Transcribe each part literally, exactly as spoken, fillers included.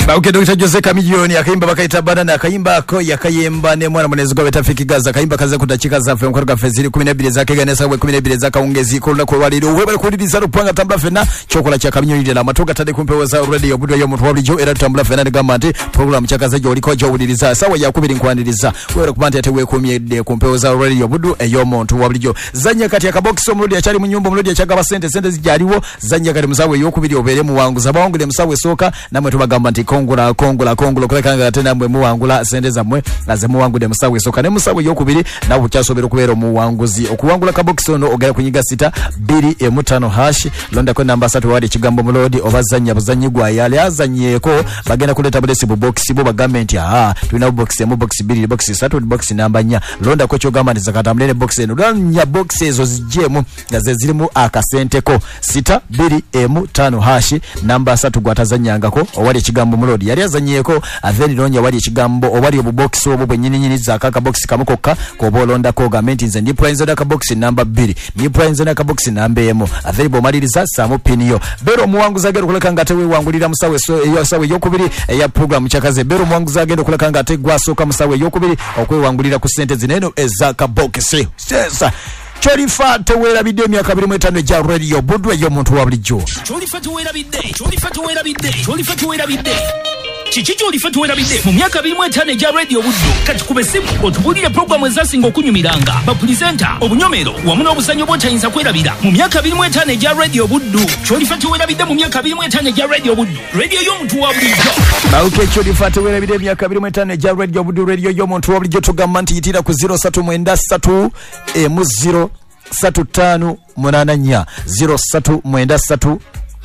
Bauke Doctor Jose Kamilioni akaimba bakaita banana akaimba ko yakayemba ne mwana munezi go betafiki gaza akaimba kaza kudachika za fe nkorga feziri kumi na mbili zake ganesa we kumi na mbili zaka ungezi ko na ko waliro we bali kudiriza rupanga tambla fena chokola cha Kamilioni na matoka tade kumpewa za radio budwa yo mutwa bijo era tambla fena ne gamante program chakaza jo liko jo udiriza sawa ya kubiri nkwaniriza we kubante ate we kumye de kumpewa za radio budwa yo muntu wabijo zanya kati ya kaboxo mrudi ya chali munyumba mrudi ya chaga basente sente zijaliwo zanya kati musawe yo kubiri obere mu wangu zabangu le musawe soka namwe tubagamba nti kongula kongula kongula kulekanga tena mwe mu wangula sente zamwe lazemu wangu de musawe soka ne musawe yo kubiri na buchasobera kubero mu wanguzi okuwangula kaboxo no ogera kunyiga sita biri emutano hash londa ko namba three wadi kigambo mulodi obazanya buzanyi gwa yale azanyeko bagenda kuleta bulesi bu box bo bagamenti ah tulina box mu box biri box three box namba nya londa ko kyo gamba ndizakata mlene box eno nya box ezo zijemu ngaze zilimu akasente ko sita biri emutano hash namba three gwatazanyanga ko owali kigambo mulodi yali azanyeko aveni nonya wali kigambo owali bu box obo bwenyini nyini zakaka box kamukokka ko bolonda ko gamenti nze ndi prize da ka box namba two ni prize da ka box namba emo aveni bo maliriza samo piniyo bero muwangu zagero kuleka ngate we wangulira musawe so yo sawe yokubiri ya program chakaze bero muwangu zagero kuleka ngate gwasoka musawe yokubiri okwe wangulira ku sente zineno ezaka box sesa Cholifa tewera bidde myaka abiri mu etaano ja radio budwe yo muntu wa bulijjo Cholifa tewera bidde Cholifa tewera bidde Cholifa tewera bidde Chichi Cholifa tewera bidde mu myaka abiri mu etaano ja radio budwe kati kubesimu otubulira program ezasinga okunyumiranga ba presenter obunyomero wamu n'obusanyo bw'otayinza kwerabira mu myaka abiri mu etaano ja radio budwe Cholifa tewera bidde mu myaka abiri mu etaano ja radio budwe radio yo muntu wa bulijjo Bauke Cholifa tewera bidde myaka abiri mu etaano ja radio budwe radio yo muntu wa bulijjo tugamba nti yitira ku zero three nine three emu zero satu tano munana nya zero satu mwenda satu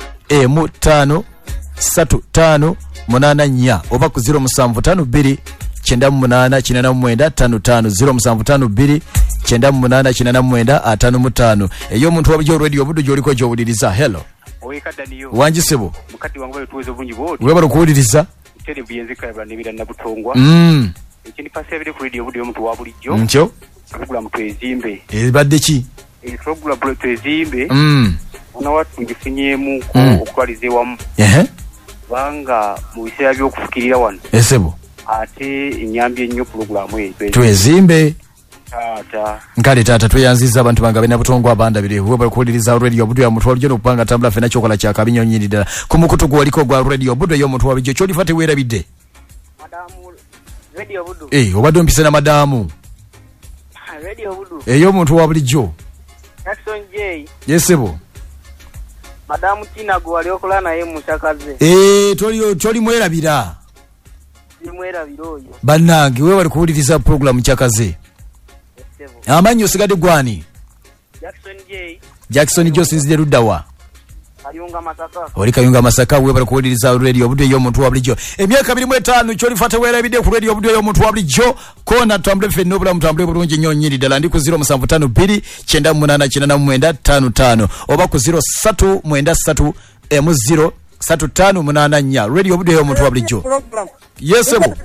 emu tano satu tano munana nya oba ku zero musanvu tano biri chenda munana chinana mwenda tano tano zero musanvu tano biri chenda munana chinana mwenda atano mutano eyo muntu wabyo radio budu joliko jobuliriza hello oyekada niyo wanjisebo mukati wangu bali tuwezo bunyi bodi weba rukuliriza tele biyenzika bya nibira nabutongwa mm ekini pase bide ku radio budu yo muntu wabulijjo ncho program twezimbe ebadde ki e program twezimbe mm ona watu ngifunyemu ko okwalize wamu ehe banga mu bisaya byo kufukirira wano esebo ate inyambye nnyo program ezo twezimbe tata nkale tata tweyanziza abantu banga bena butongo abanda bire huwa bakuliriza radio budu ya muntu waljo kupanga tambula fena chokola cha kabinyonyiri dala kumukutu gwaliko gwa radio budu yo muntu wabije choli fate wera bide madamu radio budu eh obadde mpise na madamu radio budu eyo muntu wabulijjo Jackson J yesebo madamu Tina go ali okola naye muchakaze eh toli toli mwerabira mwera biroyo banange wewe wali kuwuliriza program chakaze amanyo sigade gwani Jackson J Jackson Joseph Zerudawa Kayunga Masaka oli Kayunga Masaka wewe bali kuwuliriza radio budde yo muntu wabulijjo emyaka abiri mu etaano choli fate wera bide ku radio budde yo muntu wabulijjo kona tambule fe nobula mutambule bulungi nyonyiri dala ndi ku zero musanvu tano biri chenda munana chinana mwenda tano tano oba ku zero three mwenda three emu zero three tano munana nya radio budde yo muntu wabulijjo yesebo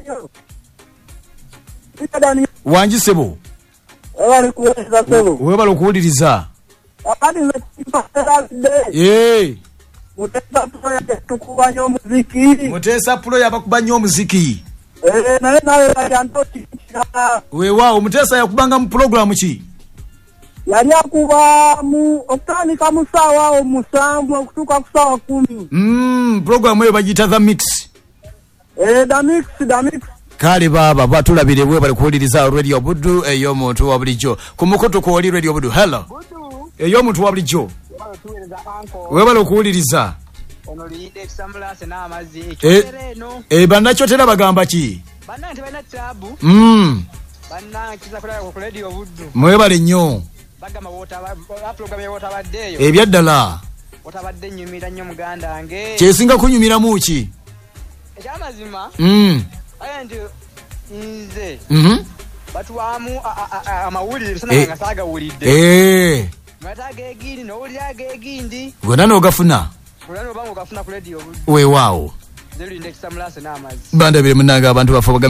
wanjisebo wali kuweza sebo wewe bali kuwuliriza akani nzipatala de eh mutesa pro ya tukubanya muziki mutesa pro ya bakubanya muziki eh nawe nawe yantoti we wao mutesa ya kubanga mu program ki yali akuba mu okani kama sawa o musambu kutuka kusawa kumi mm program eyo bagita the mix eh the mix the mix kale baba batulabire bwe bali kuwuliriza radio budu eyo muntu wa bulijjo kumukoto ko wali radio budu hello eyo muntu wa bulijjo we bali kuwuliriza ono liide examulase na amazi ekyereno eh banda chotera bagamba ki banda nti bana tabu mm bana kiza kulaya ku radio budu mwe bali nnyo bagama wota ba program ya wota baddeyo ebyaddala wota badde nyumira nnyo muganda nge kyesinga kunyumira muki ekyamazima mm ayandi nze mhm batuwamu amawulire sana ngasaga wulidde eh mataga egindi no ulyaga egindi gona no gafuna ulano bango gafuna ku radio we wao zero index samulase na amazi banda bire munaga abantu bafa